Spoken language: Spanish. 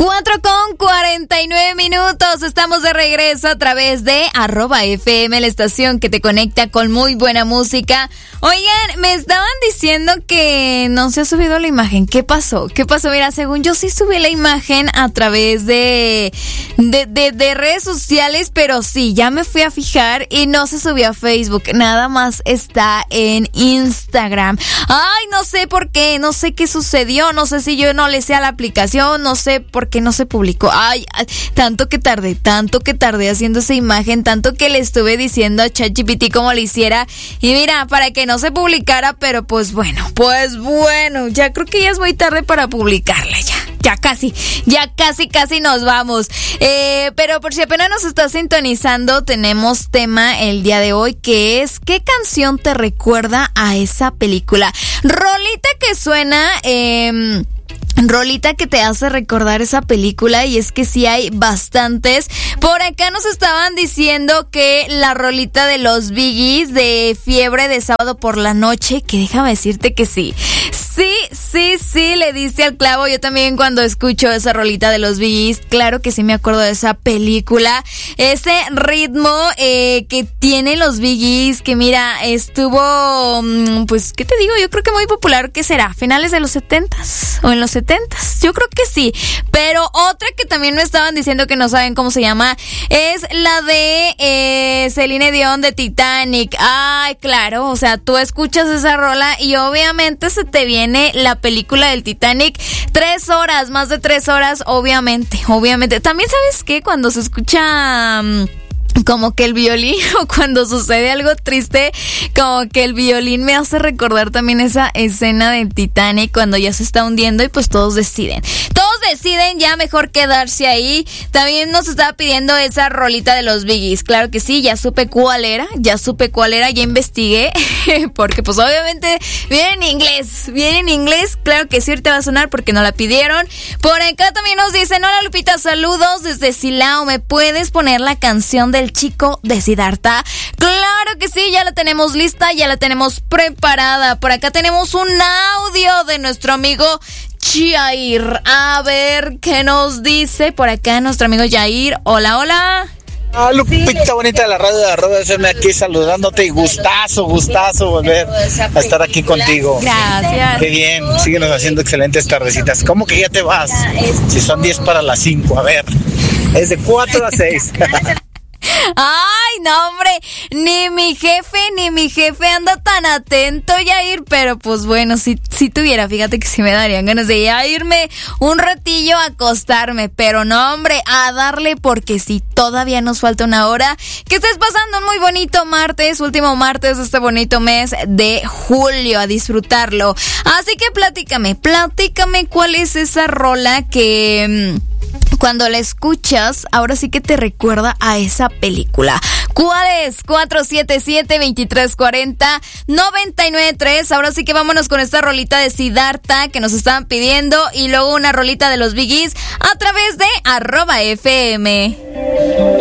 4:49. Estamos de regreso a través de @FM, la estación que te conecta con muy buena música. Oigan, me estaban diciendo que no se ha subido la imagen. ¿Qué pasó? Mira, según yo sí subí la imagen a través de redes sociales, pero sí, ya me fui a fijar y no se subió a Facebook. Nada más está en Instagram. Ay, no sé por qué, no sé qué sucedió, no sé si yo no le sé a la aplicación, no sé por qué no se publicó. Ay, tanto que tardé haciendo esa imagen, tanto que le estuve diciendo a ChatGPT cómo le hiciera. Y mira, para que no se publicara, pero pues bueno, ya creo que ya es muy tarde para publicarla, ya casi nos vamos. Pero por si apenas nos estás sintonizando, tenemos tema el día de hoy, que es ¿qué canción te recuerda a esa película? Rolita que suena, rolita que te hace recordar esa película, y es que sí hay bastantes. Por acá nos estaban diciendo que la rolita de los Bee Gees de Fiebre de Sábado por la Noche, que déjame decirte que sí, le diste al clavo. Yo también cuando escucho esa rolita de los Bee Gees, claro que sí me acuerdo de esa película. Ese ritmo que tiene los Bee Gees, que mira, estuvo, pues, ¿qué te digo? Yo creo que muy popular. ¿Qué será? ¿Finales de los 70s? ¿O en los 70s? Yo creo que sí. Pero otra que también me estaban diciendo que no saben cómo se llama es la de Celine Dion, de Titanic. Ay, claro, o sea, tú escuchas esa rola y obviamente se te viene la película del Titanic. 3 horas, más de 3 horas, obviamente. También, ¿sabes qué? Cuando se escucha como que el violín, o cuando sucede algo triste, como que el violín me hace recordar también esa escena del Titanic cuando ya se está hundiendo y pues todos deciden ya mejor quedarse ahí. También nos estaba pidiendo esa rolita de los Bee Gees. Claro que sí, ya supe cuál era, ya investigué, porque pues obviamente viene en inglés, claro que sí, ahorita va a sonar porque no la pidieron. Por acá también nos dicen: hola Lupita, saludos desde Silao, ¿me puedes poner la canción del chico de Siddhartha? Claro que sí, ya la tenemos lista, ya la tenemos preparada. Por acá tenemos un audio de nuestro amigo Jair. A ver qué nos dice por acá nuestro amigo Jair. Hola. Lupita bonita de la radio de FM, aquí saludándote, y gustazo volver a estar aquí contigo. Gracias. Qué bien, síguenos haciendo excelentes tardecitas. ¿Cómo que ya te vas? Si son 10 para las 5, a ver, es de 4 a 6. Ay, no, hombre, ni mi jefe anda tan atento, Yair, pero pues bueno, si tuviera, fíjate que sí me darían ganas de ya irme un ratillo a acostarme, pero no, hombre, a darle, porque sí, todavía nos falta una hora. Que estés pasando un muy bonito martes, último martes de este bonito mes de julio, a disfrutarlo. Así que platícame cuál es esa rola que cuando la escuchas, ahora sí que te recuerda a esa película. ¿Cuál es? 477-2340-993. Ahora sí que vámonos con esta rolita de Siddhartha que nos estaban pidiendo, y luego una rolita de los Bee Gees a través de @FM.